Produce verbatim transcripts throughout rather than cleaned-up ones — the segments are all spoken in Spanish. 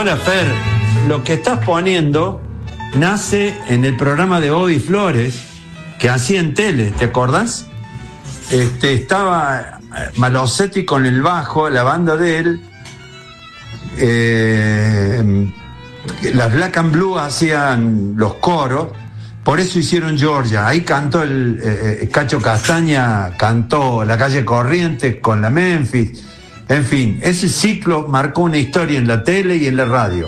Ahora, Fer, lo que estás poniendo nace en el programa de Bobby Flores, que hacía en tele, ¿te acordás? Este, estaba Malosetti con el bajo, la banda de él, eh, las Black and Blue hacían los coros, por eso hicieron Georgia. Ahí cantó el eh, Cacho Castaña, cantó La Calle Corrientes con la Memphis. En fin, ese ciclo marcó una historia en la tele y en la radio.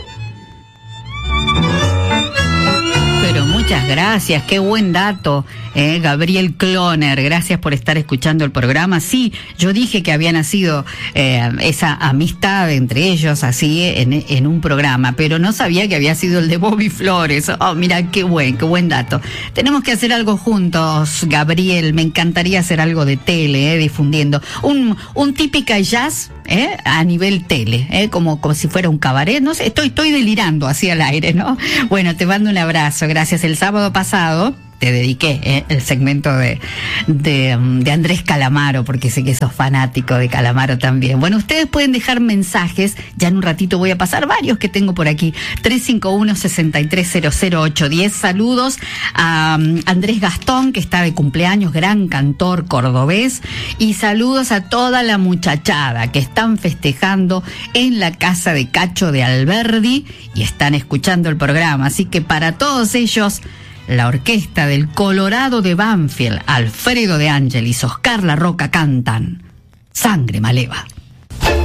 Muchas gracias, qué buen dato, eh, Gabriel Cloner, gracias por estar escuchando el programa. Sí, yo dije que había nacido eh, esa amistad entre ellos así en, en un programa, pero no sabía que había sido el de Bobby Flores. Oh, mira, qué buen, qué buen dato. Tenemos que hacer algo juntos, Gabriel, me encantaría hacer algo de tele, eh, difundiendo un, un típica jazz, eh, a nivel tele, eh, como, como si fuera un cabaret, no sé, estoy, estoy delirando así al aire, ¿no? Bueno, te mando un abrazo, gracias. El sábado pasado te dediqué eh, el segmento de, de, de Andrés Calamaro, porque sé que sos fanático de Calamaro también. Bueno, ustedes pueden dejar mensajes, ya en un ratito voy a pasar varios que tengo por aquí. tres cinco uno, seis tres cero cero ocho uno cero. Saludos a um, Andrés Gastón, que está de cumpleaños, gran cantor cordobés, y saludos a toda la muchachada que están festejando en la casa de Cacho de Alberdi y están escuchando el programa. Así que para todos ellos, la orquesta del Colorado de Banfield, Alfredo de Ángelis, Oscar La Roca cantan Sangre Maleva.